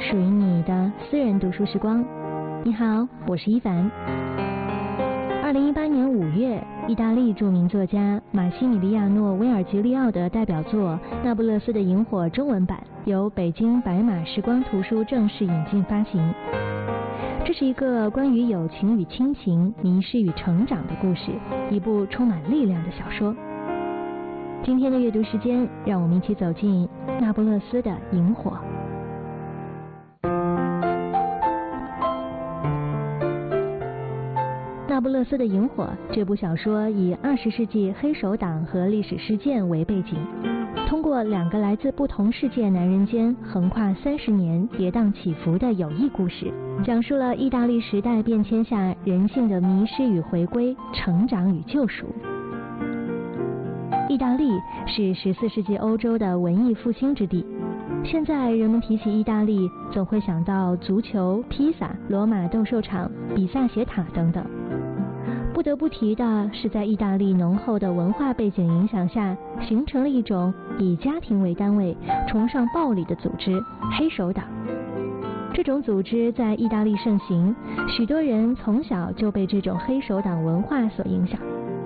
属于你的私人读书时光。你好，我是一凡。2018年5月，意大利著名作家马西米利亚诺·威尔吉利奥的代表作《那不勒斯的萤火》中文版由北京白马时光图书正式引进发行。这是一个关于友情与亲情、迷失与成长的故事，一部充满力量的小说。今天的阅读时间，让我们一起走进《那不勒斯的萤火》。《那不勒斯的萤火》这部小说以20世纪黑手党和历史事件为背景，通过2个来自不同世界男人间横跨30年跌宕起伏的友谊故事，讲述了意大利时代变迁下人性的迷失与回归、成长与救赎。意大利是14世纪欧洲的文艺复兴之地。现在人们提起意大利，总会想到足球、披萨、罗马斗兽场、比萨斜塔等等。不得不提的是，在意大利浓厚的文化背景影响下，形成了一种以家庭为单位、崇尚暴力的组织——黑手党。这种组织在意大利盛行，许多人从小就被这种黑手党文化所影响。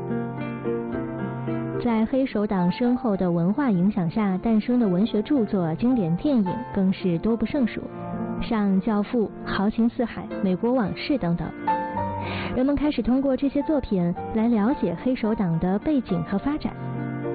在黑手党深厚的文化影响下诞生的文学著作、经典电影更是多不胜数，像《教父》、《豪情四海》、《美国往事》等等。人们开始通过这些作品来了解黑手党的背景和发展，